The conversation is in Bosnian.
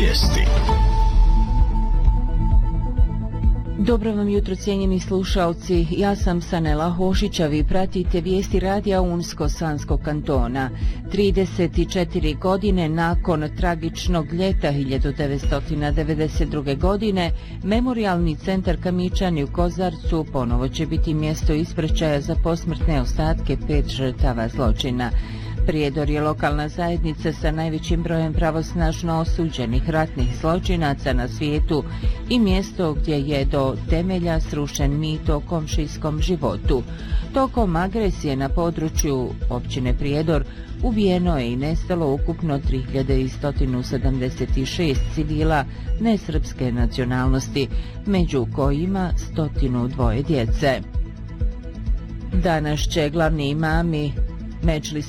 Vijesti. Dobro vam jutro, cijenjeni slušalci. Ja sam Sanela Hošić, a vi pratite vijesti radija Unsko-Sanskog kantona. 34 godine nakon tragičnog ljeta 1992. godine, Memorijalni centar Kamičani u Kozarcu ponovo će biti mjesto ispraćaja za posmrtne ostatke 5 žrtava zločina. Prijedor je lokalna zajednica sa najvećim brojem pravosnažno osuđenih ratnih zločinaca na svijetu i mjesto gdje je do temelja srušen mit o komšijskom životu. Tokom agresije na području općine Prijedor ubijeno je i nestalo ukupno 3176 civila nesrpske nacionalnosti, među kojima 102 djece. Danas će glavni imami Medžlisa